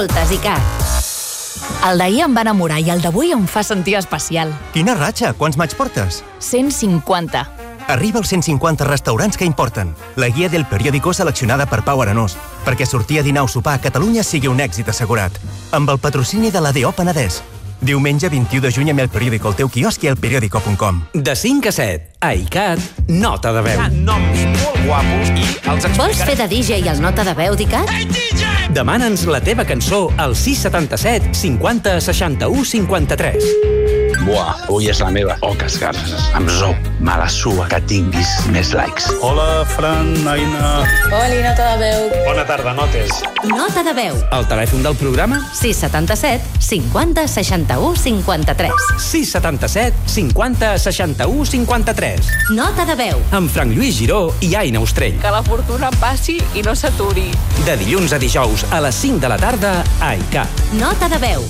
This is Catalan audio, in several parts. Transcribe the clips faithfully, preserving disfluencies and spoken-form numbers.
Voltes i Cat. El d'ahir em va enamorar i el d'avui em fa sentir especial. Quina ratxa! Quants maig portes? cent cinquanta. Arriba als cent cinquanta restaurants que importen. La guia del periòdico seleccionada per Pau Arenós, perquè sortir a dinar o sopar a Catalunya sigui un èxit assegurat. Amb el patrocini de l'A D O Penedès. Diumenge vint-i-u de juny amb el periòdico al teu quiosc i al periòdico punt com. De cinc a set, a ICAT, Nota de Veu. Hi ha noms molt guapos i els explicaré. Vols fer de D J i el Nota de Veu, d'ICAT? Hey, D J! Demana'ns la teva cançó al sis setanta-set cinquanta seixanta-u cinquanta-tres. Buah, avui és la meva. Oh, que esgarces. Amb zoo. Me la sua que tinguis més likes. Hola, Fran, Aina... Oli, Nota de Veu. Bona tarda, notes. Nota de Veu. El telèfon del programa? sis setanta-set cinquanta seixanta-u cinquanta-tres. sis setanta-set cinquanta seixanta-u cinquanta-tres. Nota de Veu. Amb Frank Lluís Giró i Aina Ostrell. Que la fortuna passi i no s'aturi. De dilluns a dijous a les cinc de la tarda a ICAT. Nota de Veu.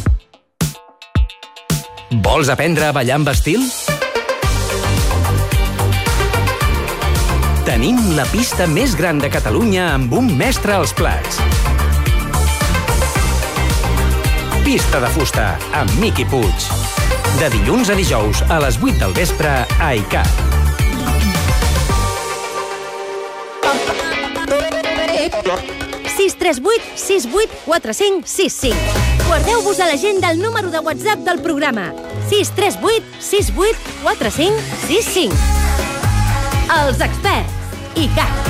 Vols aprendre a ballar amb estil? Tenim la pista més gran de Catalunya amb un mestre als plats. Pista de fusta amb Miqui Puig. De dilluns a dijous a les vuit del vespre a ICAT. sis tres vuit sis vuit quatre cinc sis cinc. Guardeu-vos a l'agenda el número de WhatsApp del programa. sis tres vuit sis vuit quatre cinc sis cinc. Els experts. ICAT.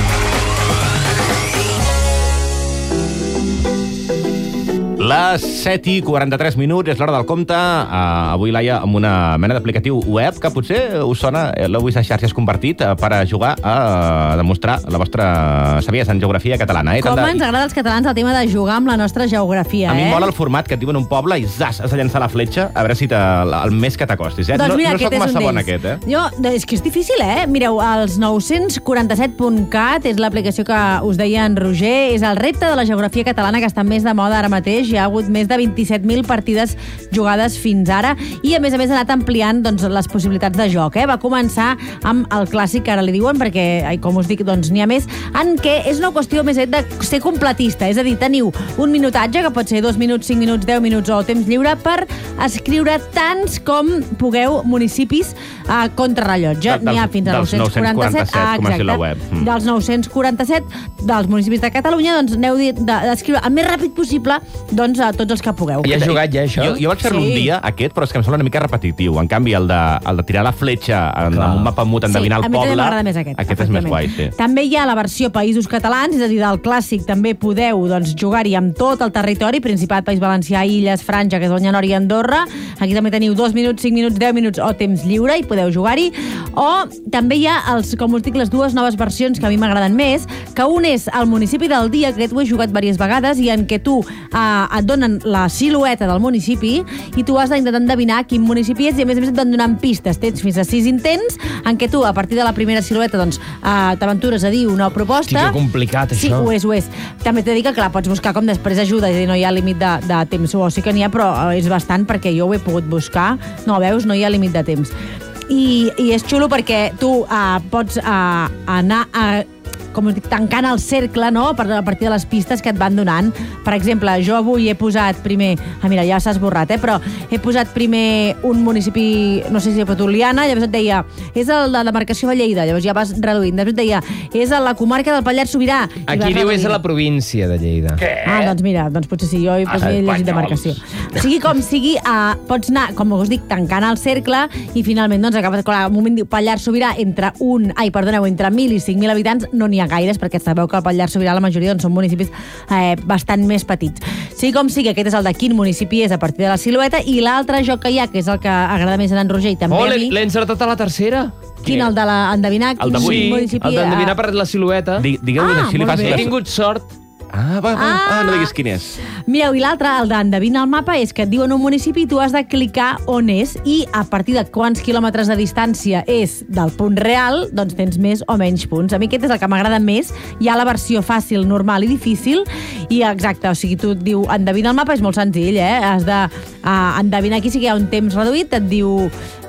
Les set i quaranta-tres minuts, és l'hora del compte. Uh, avui, Laia, amb una mena d'aplicatiu web que potser us sona, l'heu vist a xarxes compartit, uh, per a jugar a uh, demostrar la vostra saviesa en geografia catalana. Eh? Com de... ens agrada als catalans el tema de jugar amb la nostra geografia, a eh? mi em mola el format que et diuen un poble i zas, has de llançar la fletxa a veure si te, el més que t'acostis. Eh? Doncs mira, no no soc massa bon aquest, eh? Jo, és que és difícil, eh? Mireu, els nou-cents quaranta-set punt cat és l'aplicació que us deia en Roger, és el repte de la geografia catalana que està més de moda ara mateix. Hi ha hagut més de vint-i-set mil partides jugades fins ara i, a més a més, ha anat ampliant doncs, les possibilitats de joc. Eh? Va començar amb el clàssic, que ara li diuen, perquè, ai, com us dic, doncs n'hi ha més, en què és una qüestió més de ser completista, és a dir, teniu un minutatge, que pot ser dos minuts, cinc minuts, deu minuts o temps lliure, per escriure tants com pugueu municipis a contrarrellotge. N'hi ha fins a nou-cents quaranta-set. Ah, exacte. La web. Mm. Dels nou-cents quaranta-set dels municipis de Catalunya, doncs n'heu d'escriure el més ràpid possible doncs, a tots els que pugueu. I has jugat ja, això? Jo, jo vaig fer-lo sí. un dia, aquest, però és que em sembla una mica repetitiu. En canvi, el de, el de tirar la fletxa en, amb un mapa mut, endevinar sí, el poble... m'agrada més aquest. Aquest és més guai, sí. També hi ha la versió Països Catalans, és a dir, del clàssic també podeu doncs, jugar-hi amb tot el territori, Principat, País Valencià, Illes, Franja, Catalunya Nord i Andorra. Aquí també teniu dos minuts, cinc minuts, deu minuts o temps lliure i podeu jugar-hi. O també hi ha, els, com us dic, les dues noves versions que a mi m'agraden més, que un és el municipi del dia, que aquest ho he jugat diverses vegades, i en què tu eh, et donen la silueta del municipi i tu has d'intentar endevinar quin municipi és, i a més a més et van donant pistes. Tens fins a sis intents en què tu, a partir de la primera silueta, doncs, eh, t'aventures a dir una proposta. Hosti, que complicat, això. Sí, ho és, ho és. També t'he de dir que, clar, pots buscar com després ajuda, és a dir, no hi ha límit de, de temps. O sí que n'hi ha, però és bastant, perquè jo ho he pogut buscar. No, veus, no hi ha límit de temps. I, i és xulo perquè tu eh, pots eh, anar a com us dic, tancant el cercle, no?, a partir de les pistes que et van donant. Per exemple, jo avui he posat primer... Ah, mira, ja s'ha esborrat, eh?, però he posat primer un municipi, no sé si a Oliana, llavors et deia, és el de la demarcació de Lleida, llavors ja vas reduint. Després et deia, és a la comarca del Pallars Sobirà. Aquí diu és a la província de Lleida. Què? Ah, doncs mira, doncs potser sí, jo he, ah, he llegit demarcació. Sigui com sigui, uh, pots anar, com us dic, tancant el cercle i finalment, doncs, acabes, clar, un moment diu Pallars Sobirà entre un, ai, perdoneu, entre mil i cinc mil habitants no n'hi ha gaires, perquè sabeu que el Pallars Sobirà la majoria doncs, són municipis eh, bastant més petits. Sí com sigui, aquest és el de quin municipi és a partir de la silueta, i l'altre joc que hi ha, que és el que agrada més a en Roger i també oh, a mi... l'he encertat a la tercera. Quin, el de l'endevinar quin municipi... El d'endevinar per la silueta. Digueu-ho ah, així, li fas... He tingut sort. Ah, va, va. Ah. ah, no diguis quin és. Mireu, i l'altre, el d'endevina el mapa, és que et diuen un municipi i tu has de clicar on és, i a partir de quants quilòmetres de distància és del punt real, doncs tens més o menys punts. A mi aquest és el que m'agrada més. Hi ha la versió fàcil, normal i difícil, i exacte, o sigui, tu et diu endevina el mapa, és molt senzill, eh? Has de uh, endevinar, aquí sí que hi ha un temps reduït, et diu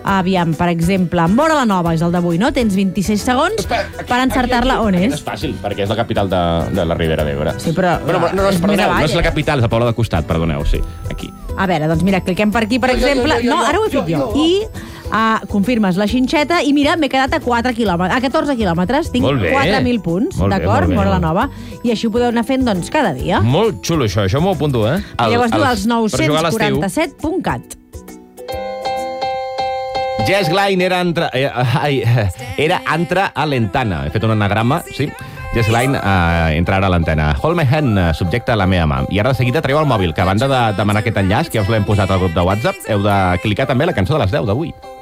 Aviam, per exemple, Móra la Nova és el d'avui, no? Tens vint-i-sis segons per encertar-la on és. És fàcil, perquè és la capital de, de la Ribera d'Ebre. Sí, però... Bueno, no, no, és perdoneu, més avall, no és la eh? capital, és la Pobla de Costat, perdoneu, sí, aquí. A veure, doncs mira, cliquem per aquí, per exemple... No, ara ho he fet jo. I uh, confirmes la xinxeta i mira, m'he quedat a quatre quilòmetres, a catorze quilòmetres. Tinc Molt bé. quatre mil punts, Molt bé, d'acord? molt bé, Móra la molt Nova. I així ho podeu anar fent, doncs, cada dia. Molt xulo, això. Això m'ho apunto, eh? I llavors diu els nou per jugar a cents l'estiu. quaranta-set punt cat. Jess Glynne era entre, eh, ai, era entre a l'entana. He fet un anagrama, sí. Jess Glynne eh, entra ara a l'antena. Hold my hand, eh, subjecte a la meva mà. I ara de seguida traieu el mòbil, que a banda de demanar aquest enllaç, que ja us l'hem posat al grup de WhatsApp, heu de clicar també la cançó de les deu d'avui.